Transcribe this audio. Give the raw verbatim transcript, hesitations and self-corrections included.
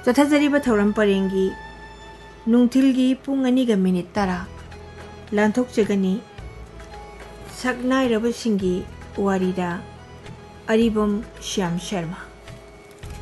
चथाजरीब थौरम परेंगी नुंथिलगी पुंग अनिगा minute तरा लांथोकचगनी सकनाइरबसिंगी वारीदा अरिबम श्याम शर्मा।